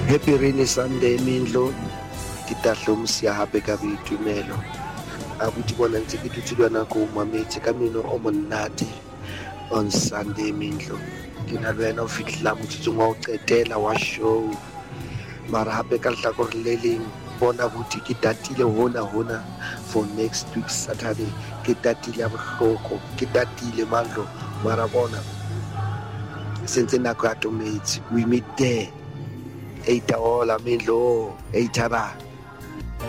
Happy rainy Sunday Mindlo. Ke tahlong sia hape ka boitumelo. A buti bona ntse ke dutse lwana ko mametse ka meno o monate on Sunday Mindlo. Ke na le wena o fihlela motsotsong wa ho qetela wa show. Mara hape ka lehlakore le leng bona buti ke tatile hona for next week Saturday. Ke tatile ya bohloko, ke tatile Mandlo. Mara bona sentse nako ya atometse. We meet there. 8 hour Mindlo, 8 hour.